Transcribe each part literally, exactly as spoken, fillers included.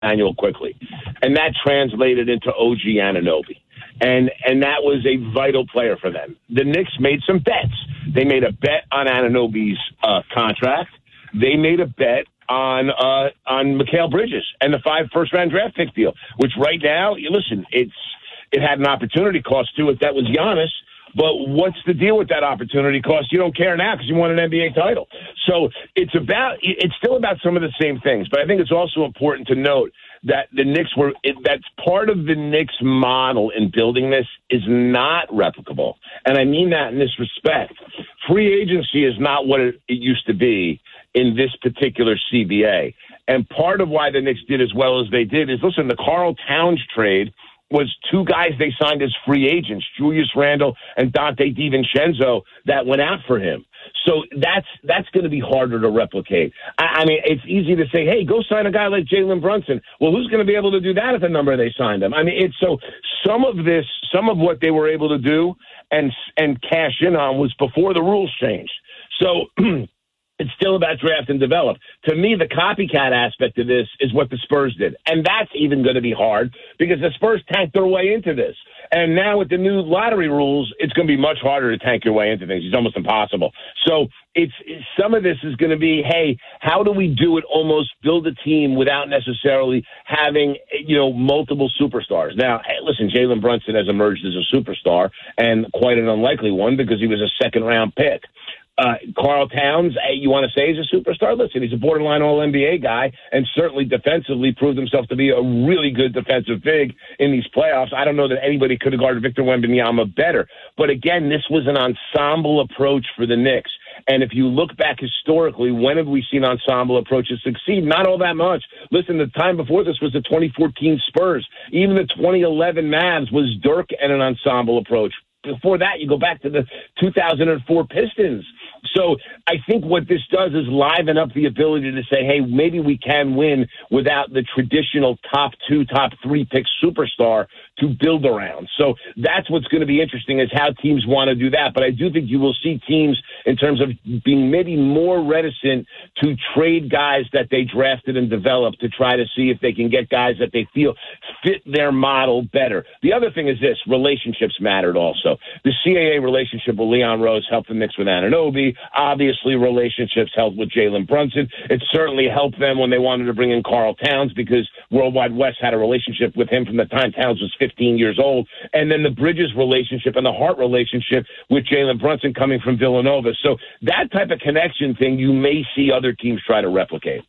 Emmanuel quickly. And that translated into O G Anunoby. And and that was a vital player for them. The Knicks made some bets. They made a bet on Anunoby's uh, contract. They made a bet on uh, on Mikal Bridges and the five first-round draft pick deal, which right now, you listen, it's it had an opportunity cost to it. That was Giannis. But what's the deal with that opportunity cost? You don't care now because you won an N B A title. So it's about it's still about some of the same things. But I think it's also important to note that the Knicks were it, that's part of the Knicks model in building this is not replicable. And I mean that in this respect. Free agency is not what it, it used to be in this particular C B A. And part of why the Knicks did as well as they did is, listen, the Karl Towns trade was two guys they signed as free agents, Julius Randle and Dante DiVincenzo, that went out for him. So that's that's going to be harder to replicate. I, I mean, it's easy to say, hey, go sign a guy like Jalen Brunson. Well, who's going to be able to do that at the number they signed him? I mean, it's so some of this, some of what they were able to do and and cash in on was before the rules changed. So it's still about draft and develop. To me, the copycat aspect of this is what the Spurs did. And that's even going to be hard because the Spurs tanked their way into this. And now with the new lottery rules, it's going to be much harder to tank your way into things. It's almost impossible. So it's, it's some of this is going to be, hey, how do we do it almost build a team without necessarily having, you know, multiple superstars? Now, hey, listen, Jalen Brunson has emerged as a superstar and quite an unlikely one because he was a second-round pick. Uh, Karl Towns, you want to say he's a superstar? Listen, he's a borderline all N B A guy and certainly defensively proved himself to be a really good defensive big in these playoffs. I don't know that anybody could have guarded Victor Wembanyama better. But again, this was an ensemble approach for the Knicks. And if you look back historically, when have we seen ensemble approaches succeed? Not all that much. Listen, the time before this was the twenty fourteen Spurs. Even the twenty eleven Mavs was Dirk and an ensemble approach. Before that, you go back to the two thousand four Pistons. So I think what this does is liven up the ability to say, hey, maybe we can win without the traditional top two, top three pick superstar to build around. So that's what's going to be interesting is how teams want to do that. But I do think you will see teams in terms of being maybe more reticent to trade guys that they drafted and developed to try to see if they can get guys that they feel fit their model better. The other thing is this, relationships mattered also. The C A A relationship with Leon Rose helped the Knicks with Anunoby. Obviously, relationships helped with Jalen Brunson. It certainly helped them when they wanted to bring in Karl Towns because Worldwide West had a relationship with him from the time Towns was fifteen years old. And then the Bridges relationship and the Hart relationship with Jalen Brunson coming from Villanova. So that type of connection thing you may see other teams try to replicate.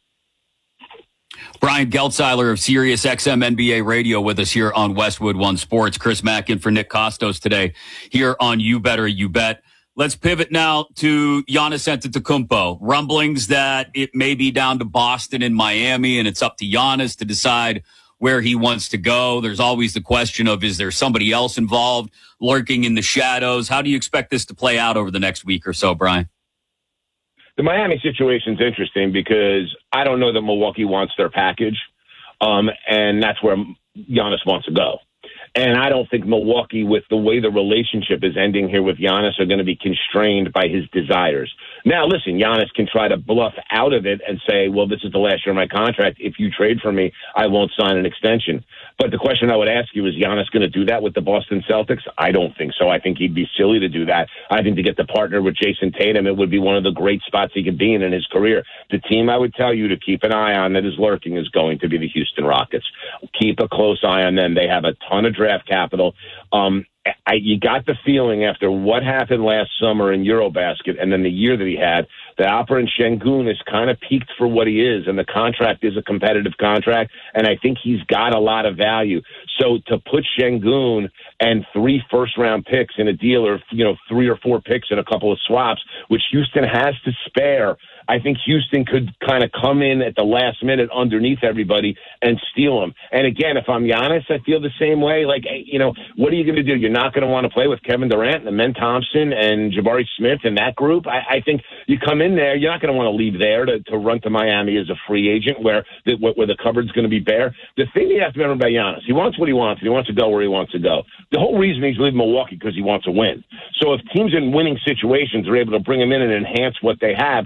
Brian Geltzeiler of Sirius X M N B A Radio with us here on Westwood One Sports. Chris Mackin for Nick Kostos today here on You Better You Bet. Let's pivot now to Giannis Antetokounmpo. Rumblings that it may be down to Boston and Miami, and it's up to Giannis to decide where he wants to go. There's always the question of, is there somebody else involved lurking in the shadows? How do you expect this to play out over the next week or so, Brian? The Miami situation is interesting because I don't know that Milwaukee wants their package, um, and that's where Giannis wants to go. And I don't think Milwaukee, with the way the relationship is ending here with Giannis, are going to be constrained by his desires. Now, listen, Giannis can try to bluff out of it and say, well, this is the last year of my contract. If you trade for me, I won't sign an extension. But the question I would ask you, is Giannis going to do that with the Boston Celtics? I don't think so. I think he'd be silly to do that. I think to get to partner with Jason Tatum, it would be one of the great spots he could be in in his career. The team I would tell you to keep an eye on that is lurking is going to be the Houston Rockets. Keep a close eye on them. They have a ton of draft capital. Um, I, you got the feeling after what happened last summer in Eurobasket and then the year that he had, that Alperen Sengun is kind of peaked for what he is, and the contract is a competitive contract, and I think he's got a lot of value. So to put Sengun and three first-round picks in a deal, or you know, three or four picks in a couple of swaps, which Houston has to spare, I think Houston could kind of come in at the last minute underneath everybody and steal them. And again, if I'm Giannis, I feel the same way. Like, you know, what are you going to do? You're not going to want to play with Kevin Durant and Amen Thompson and Jabari Smith and that group. I, I think you come in there, you're not going to want to leave there to, to run to Miami as a free agent where the, where the cupboard's going to be bare. The thing you have to remember about Giannis, he wants what he wants, and he wants to go where he wants to go. The whole reason he's leaving Milwaukee because he wants to win. So if teams in winning situations are able to bring him in and enhance what they have, I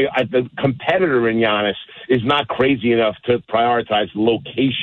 I, the competitor in Giannis is not crazy enough to prioritize location.